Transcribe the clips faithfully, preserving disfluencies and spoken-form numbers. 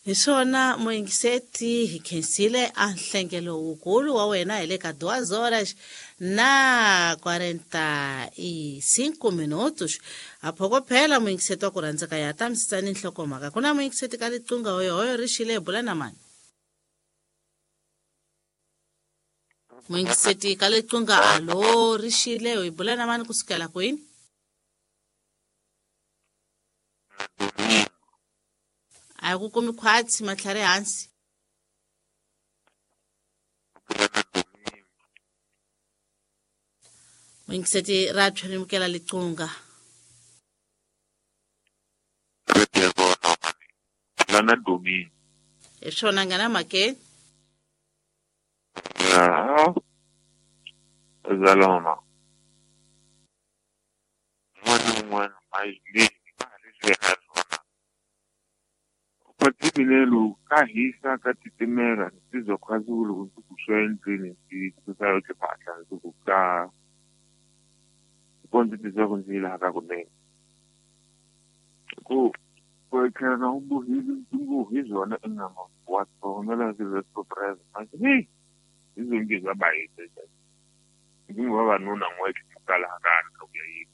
Hiswona moyingiseti hi khensile a nhlengelo wukulu wa wena hi le ka duas horas na quarenta y cinco minutos apho phela moyingiseti wa ku rhandzeka ya ta misitsani nhlokomhaka ku na moyingiseti ka liqunga hoyo hoyo ri xile bula na mani moyingiseti ka liqunga alo ri xile hi bula na mani kusukela kwini a ku kumi khwatsi matlhari hansi moyingiseti ra tshwerimukela liqunga lana domi hi swona ngana make ya zaloma mwana mwana mai le ba le se ha sona patibelelo ka hisa ka titimela sizokhazulu ukushwendini sisayo tepatla ukuka konti tizokunzila ka kunene ku kwekena ubuhili ubuzona engama wathonela size surprise manje hey izongizwa bayise ngingaba nona ngwethu kala kana kuyayi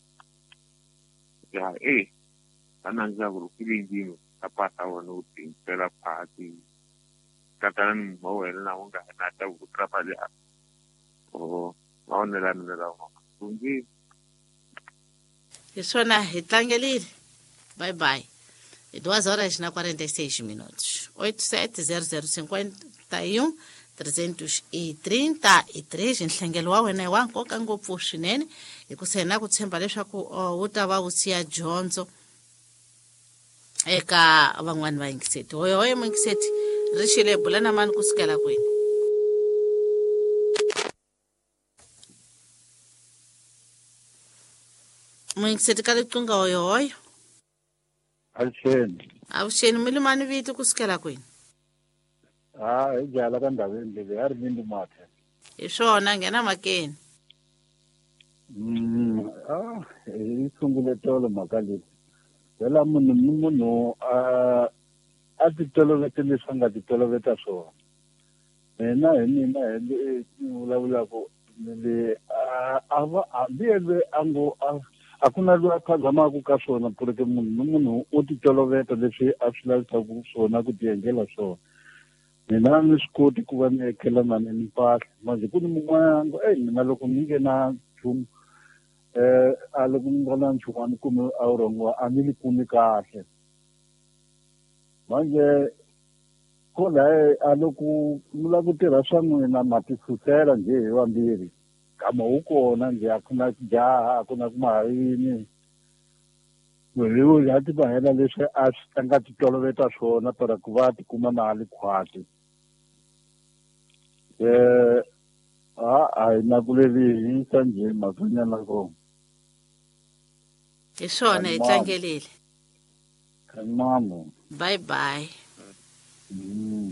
ya eh ana ngizakuru kilindini apata wona uthintela phakathi katana mowela na unga na ta utrapale o maonela nela kungi hiswona hi tlangelile bye bye duas horas na quarenta y seis minutos oito sete zero zero cinquenta e um trezentos e trinta e três nhlengelo wa wena wa nkoka ngopfu swinene hi ku sena ku tshemba leswaku u ta va u siya dyondzo eka van'wani va yingiseti hoyo hoyo moyingiseti ri xile bula na mani kusukela kwini moyingiseti ka liqunga hoyo hoyo Alsheni. avuxeni mi limani vito kusukela kwini Ah, hi jala ka ndhaveni leyi ya ri mindi mathe. hi swona nghena makeni Mm, ah, hi sungule tolo mhaka leyi. Vela munhu ni munhu a a ti tolovete leswi a nga ti toloveta swona. Mina hi mina hi vulavulaka le a va a biyele a ngo a ku na loyi a phazamaka ka swona ku ri munhu ni munhu u ti toloveta leswi a swi lavisaka swona ku ti endlela swona. Mina ni swi koti ku va ni ekela na ni mpahla manje ku ni mun'wana eh mina loko ni nge na nchumu eh a loko ni nga na nchumu kumbe a wu rhongiwa a ni li kumi kahle manje ko la a loko mi lava ku tirha swa n'wina ma ti susela njhe hi vambirhi kama wu kona njhe a ku na jaha a ku na ku maharini wewe ya ti va hela leswi a swi nga ti toloveta swona para ku va ti kuma na ali khwati eh a a ina kuleli hi sanje makanyana ko hi swona hi tlangelile mamo bye bye mm.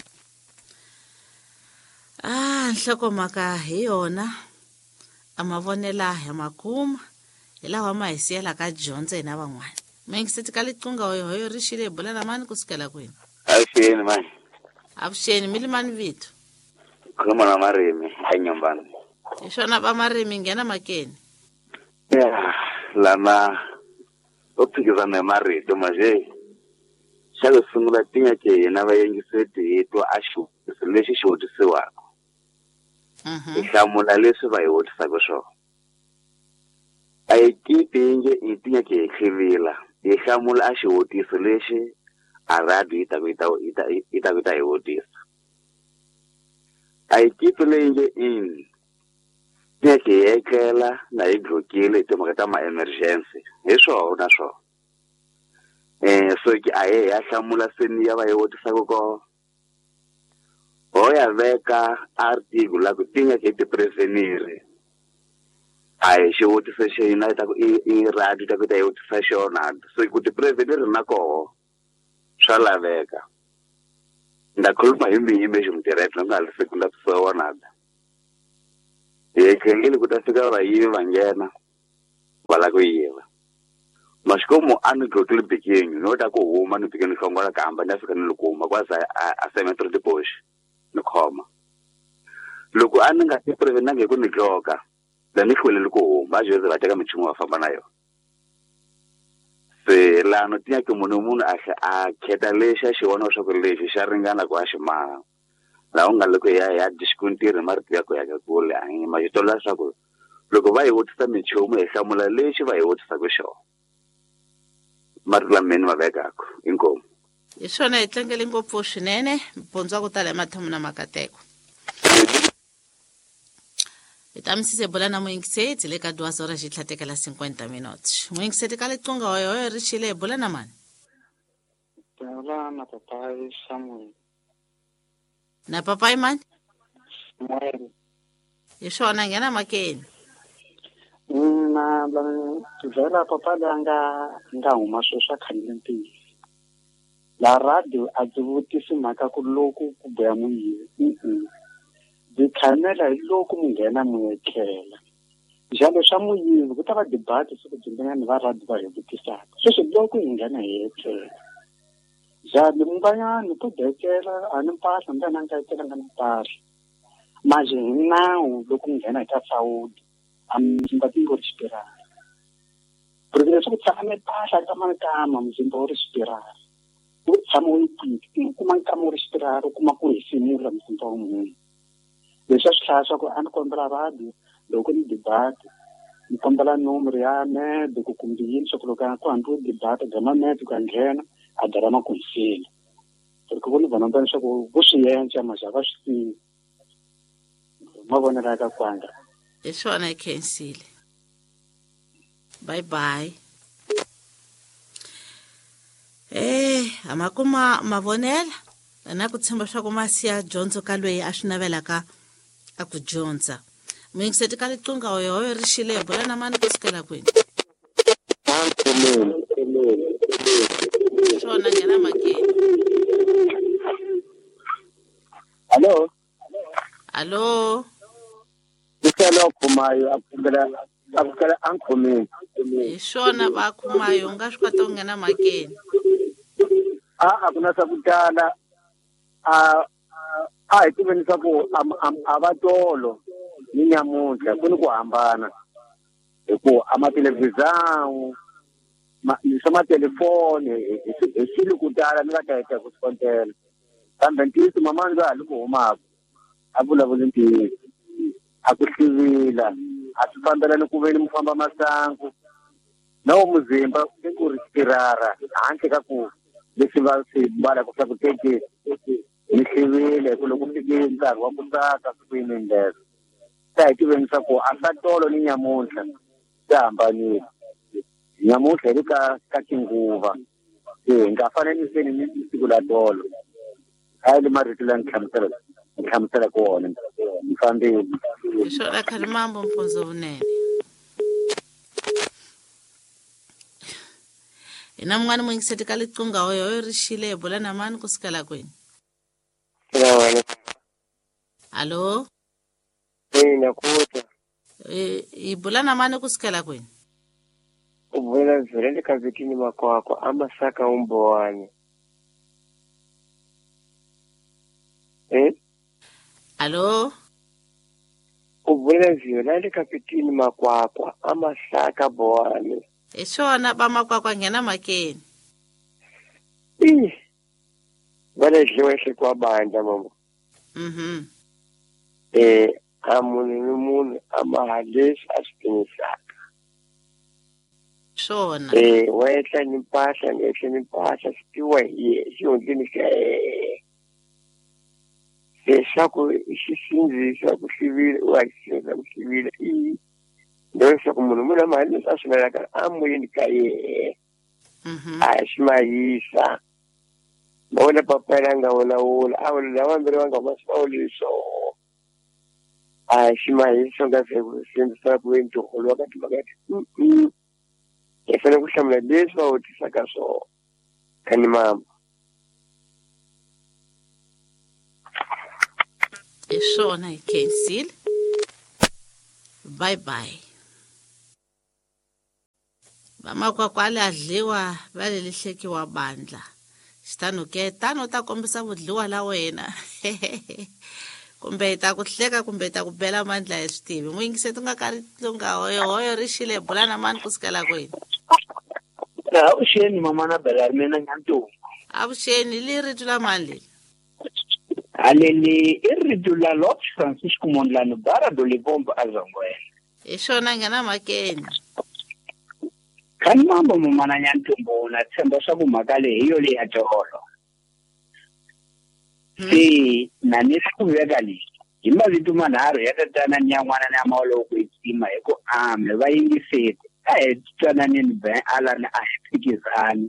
ah nhlokomhaka hi yona a mavonela ya makuma hi lawa ma hi siyela ka dyondzo hina van'wana moyingiseti ka liqunga hoyo hoyo ri xile bula na mani kusukela kwini Avuxeni mani. avuxeni mi limani vito Khuluma na Marimi eNyombani. hi swona va marimi nghena makeni Ya, lana u phikizana hi marito manje. Xa ku sungula tinya ke hina va yingiseti hi twa a xivutiso lexi xi vutisiwaka. mhm Hi hlamula leswi va hi vutisaka swona. A hi tipi nge hi tinya ke hi khivila. Hi hlamula a xivutiso lexi a radio yi ta ku yi ta yi ta yi ta ku ta hi vutisa. A hi tipi leyi nge in tinya ke hi ekela na hi glokile hi timhaka ta ma-emergency hi swona swona. Eh so ke a hi ya hlamula seni ya va hi vutisaka ko ho ya veka article la ku tinya ke ti prevenire a hi xivutiso xi hina ta ku i radio ta ku ta hi vutisa xona so ku ti prevenire na koho swa laveka nda khuluma hi mi yime ximtirhetlo nga halise ku lapisa wona hi khengile ku ta fika va yiva va nghena va la ku yiva Mas como ano que aquele pequeno, não está com o humano pequeno que agora camba, não fica no coma, quase a cem metros depois, no coma. Logo ano que se prevê que quando joga, da nem foi no coma, mas eu já tinha me chamado a fama naio. Se lá não tinha que mundo mundo a que da leche, se o nosso colégio, se arranjando com a chama, lá um galo que ia discutir, marcar com a cola, mas eu tô lá sabe. Logo vai outro também chama, e chamula leche vai outro sabe show. Marlameni mavekako inkomo iswona itlangela ngopfu swinene mpondzo ku tala emathamo na makateko itamisise bola na moingiseti le ka duas horas itlhatekela cinquenta minutos moingiseti ka letlonga oyo ri chile bola na mani Hola, na papai Samuel. na papai mani Samuel. iswona ngena makeni Na vela papa langa nga huma sweswa khanile mpisi. La radio a byi vutisi mhaka ku loku ku boya muyivi. Byi khanela hi loku mi nghena mi etlhela. Njalo swa muyivi ku ta va debate siku byin'wana va radio va hi vutisaka. Sweswi loko hi nghena hi etlhela. Njalo mun'wanyana ku dekela a ni mpahla mbe na nkayitela nga ni mpahla. Maje hi nawu loko nghena hi ka Saudi. Mzimba tingo respirare. Perché adesso che sta a me passa da mancama mzimba respirare. Tu siamo in piedi, come mancamo respirare, come puoi finire mzimba umwe. Adesso shlasa ko an kombra radio, loko ni debate. Ni kombala numero ya me, loko kumbiyini so kuloka ko antu debate gama me tu kangena, adara ma kunsela. Perché voli vana ndani so ko busiyenza mazava swi. Mabona ka kwanga. iswona ikhensile bye bye eh amakuma mavonela na ku tshemba swa ku masiya dyondzo ka lweyi a swi navelaka a ku dyondza moyingiseti ka letlonga oyo ri xile bola na mani ku sukela kwini swona nghena makeni Hello. allo Iselo kumayo akugala akugala ankomi. hi swona va khumayo u nga swi kota ku nghena makeni Ah akuna sakutala ah ah itiveni swa ku avatolo ni nyamuntlha ku ni ku hambana hi ku amatelevhizhawu ni swa matelefoni hi xilo ku tala ni nga ta heta ku swi kontela kambe ntiyiso mamani va ha li ku humaka a vulavuli ntiyiso a ku hlivila a swi fambelani ku veni mi famba masangu na wo muzimba i ku respirara handle ka ku leswi va swi mbala ku swa ku teke mi hlivile ku loko fike nkarhi wa ku tsaka swi ku yimeni leswo ta hi tiveni swa ku a swa tolo ni nyamuntlha swi hambanile nyamuntlha hi ri ka ka tinguva se hi nga fananiseni ni siku la tolo a yi le marito la ni hlamusela ni hlamusela ku wona ni fambile hi swona khale mambo mpondzo vunene hi na mun'wana moyingiseti ka letlonga oyo ri xile bola na mani ku sukela kwini allo Ina kuta. hi bola na mani ku sukela kwini Ubona zirende kazikini makwako ama saka umbowane. Eh? allo Ubona zirende kapitini makwako ama saka bowane. hi swona va makwakwa nghena makeni Ih. Vale dliwehle kwa banda mama. mhm Eh, amunhu ni munhu amahalesi aswipinisaka. swona Eh, wehla ni mpahla ngehla ni mpahla swipiwa hi xihundleni xa yena. Leswaku xi sindzisa ku hlivile u haxisa ku hlivile i leswaku munhu munhu mali leswi a swi lavaka a moyeni ka yena mhm a xi mahisa bona papela nga wulawula a wula lava mbirhi va nga huma swivawuliso a xi mahisa nga se ku sindzisa ku veni tiholo wa ka timhaka ti hi fanele ku hlamula leswi va vutisaka swona kani mama hi swona hi khensile bye bye Vamakwakwale adliwa vale lihlekiwa bandla. Xitano ke tano ta kombisa vudliwa la wena. Kumbe ta ku hleka kumbe ta ku bela mandla ya switivi. Muyingiseti u nga kari tlunga hoyo hoyo ri xile bula na mani kusukela kwini. Avuxeni mama na bela ri mina Nyantombo. Avuxeni li rito la mani leli. Aleli i rito la Lord Francisco Mondlane bara do Livombo azongwela. Hi xona nghena makeni. Khani mambo mama na Nyantombo na tshemba swa ku mhaka leyi hi yo leyi ya tolo. Se na ni ku veka leyi hi mavito manharhu ya tatana ni yan'wana na mawolo ku itsima hi ku ame va yingiseti a hi twananeni be ala ni a hi phikizani.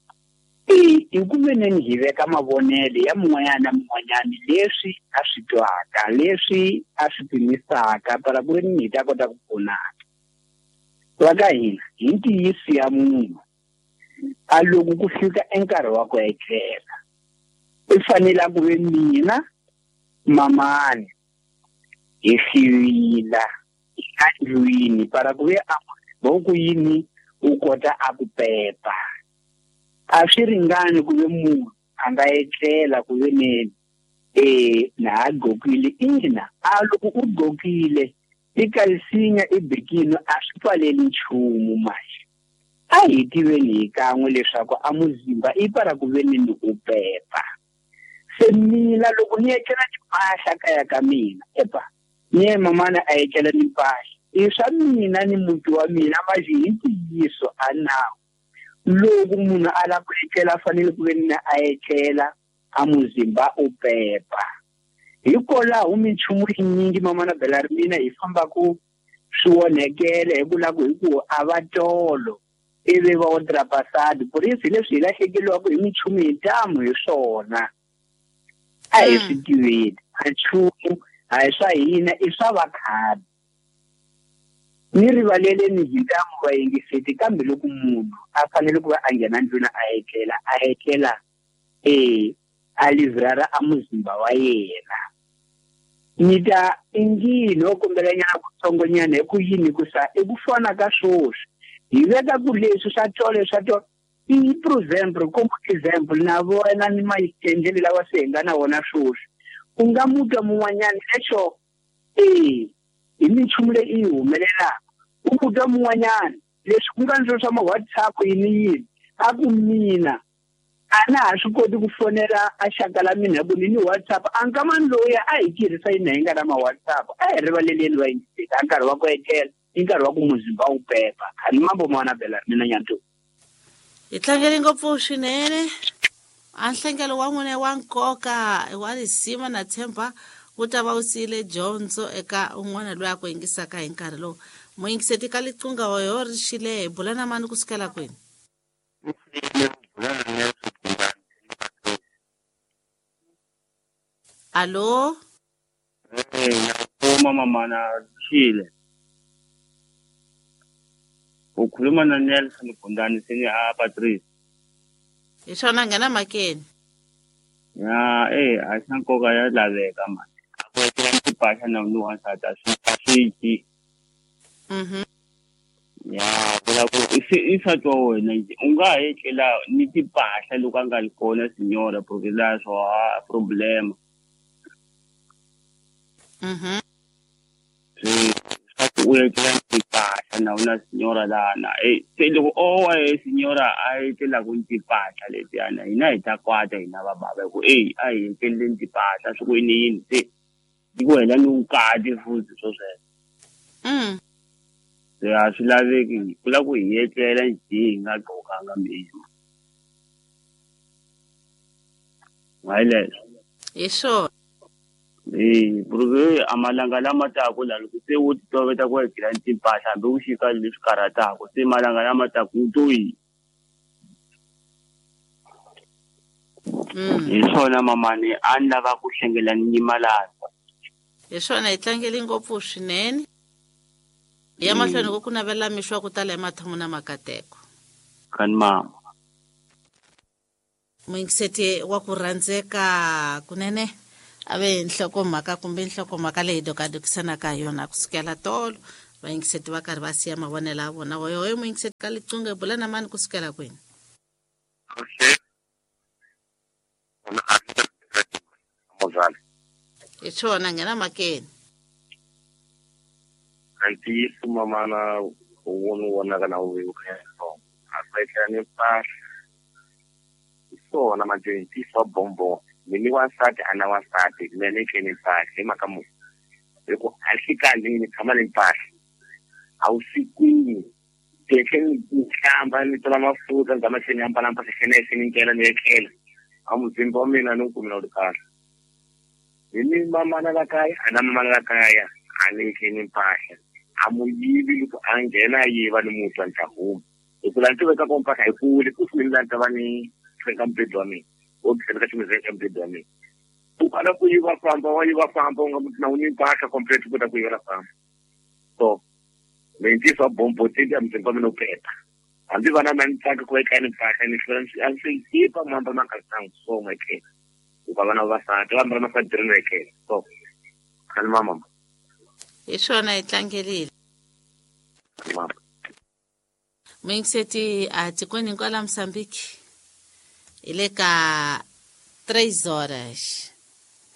I ku veneni hi veka mavonele ya mun'wanyana na mun'wanyana leswi a swi twaka leswi a swi pimisaka para ku ri ni hi ta kota ku pfunana. Va ka hina hi ntiyisi ya munhu a loko ku fika enkarhi wa ku etlela i fanele ku ve mina mamani hi xivila ka ndlwini para ku ve a boku yini u kota a ku pepa. A swi ringani ku ve munhu a nga etlela ku ve neni eh na ha gokile ina a loko u gokile i kalisinya i bekini a swi pfaleli nchumu manje. A hi tiveni hi kan'we leswaku a muzimba i para ku ve neni u pepa. Se mina loko ni etlela timpahla kaya ka mina epa ni ye mamana a etlela ni mpahla i swa mina ni muti wa mina manje hi ntiyiso a nawu. Loko munhu a lava ku etlela a fanele ku ve ni a etlela a muzimba u pepa. Hikokwalaho minchumu yinyingi mama na bela ri mina hi famba ku swi onhekele hi ku lava hi ku a va tolo ivi va odrapasadi purisi leswi hi lahlekeliwaka hi minchumu hi ntamu hi swona. A hi swi tiveni a nchumu a hi swa hina i swa vakhale. Ni rivaleleni hi ntamu vayingiseti kambe loko munhu a fanele ku va a nghena ndlwini a etlela a etlela eh a livrara a muzimba wa yena. Ni ta ingini o kombelanyana kutsongonyana hi ku yini ku sa i ku fana ka swoswi hi veka ku leswi swa tolo swa tolo i presenter como example na vona ni maitendleli lawa se hi nga na wona swoswi u nga muta mun'wanyana leswo eh hi minchumu leyi yi humelelaka u muta mun'wanyana leswi ku nga ndzo swa ma WhatsApp yini yini a ku mina a na ha swi koti ku fonela a xaka la mina ku ni WhatsApp a nga mani loyi a hi tirhisa yini hi nga na ma WhatsApp a hi rivaleleni va yingiseti a nkarhi wa ku etlela i nkarhi wa ku muzimba wu pepa. Khani mambo mwana bela mina Nyantombo. Hi tlangele ngopfu swinene. A nhlengelo wa n'wina wa nkoka wa risima na tshemba wu ta va wu siyile dyondzo eka un'wana loyi a ku yingisaka hi nkarhi lowu. Muyingiseti ka liqunga hoyo ri xile hi bula na mani kusukela kwini. Allo? Eh, ngiyakuma mama na Chile. Ukhuluma na Nelson Bundani sini a Patrice. Hi swona nghena makeni. Ya eh a swi na nkoka ya laveka mani. A ku etlela timpahla na munhu wa nsati swi swi. Mhm. Ya vula ku i swa twa wena u nga ha etlela ni timpahla loko a nga ri kona signora porque la swo ha problem. Mhm. Sí, u etlela timpahla na una signora lana eh se loko o wa e signora a etlela ku timpahla letiyana hina hi ta kwata hina va baba ku eh a hi etlela timpahla swi ku yini yini se di ku hela ni ukati futhi swo sweswo. Mm. Ya swi laveki ku la ku hi etlela njhe hi nga gqokanga mina. Ngayileswo. Hi swona. Eh porque amalanga lama tako la loko se u titoveta ku etlela timpahla hambi u xika leswi karataka se malanga lama tako u to yi. Mm. Hi swona mamani a ni lava ku hlengela ni nyimalala. Hi swona hi tlangele ngopfu swinene. Ya mahlweni ku ku navela mixwa ku tala emathamu na makateko. Khani mama. Muyingiseti wa ku rhandzeka kunene ave nhlokomhaka kumbe nhlokomhaka leyi dokadokisana ka yona kusukela tolo vayingiseti va karhi va siya mavonelo ya vona wehe muyingiseti ka liqingo bula na mani kusukela kwini? Okay. Una accept mozali. Hi swona nghena makeni. Kanti sumamana wonu wona kana u khaya so. Asaitani pa. So na majenti so bombo. Mini wasati ana wasati mene keni pa makamu. Eko asikali kama ni pa. Ausikwini. Tekeni mshamba nitola mafuta ngama senyamba nampa senese ninkela nekela. Amuzimba mina nukumina udikala. Ini mama na lakaya, ana mama na lakaya, anikeni mpasha. Amuyibi luku angena yiba ni mutu antahumu. Ikulantu weka kompaka ikuli, kusumini lantavani kwenka mpedu wami. Obi kwenka chumizeka mpedu wami. Ukala kuyiba kwamba, wayiba kwamba, unga mutu na uni mpasha kompletu kuta kuyiba kwamba. So, menti so bombo tindi ya mzimba mino peta. Andi wana manitaka kuweka ni mpasha, ni fulansi, ansi ipa mwamba makasangu, so mweke. Ukabana basati wambara masadrino yake so kalma mama hi swona hi tlangelile mama muyingiseti a tikweni kwala Mozambique ile ka três horas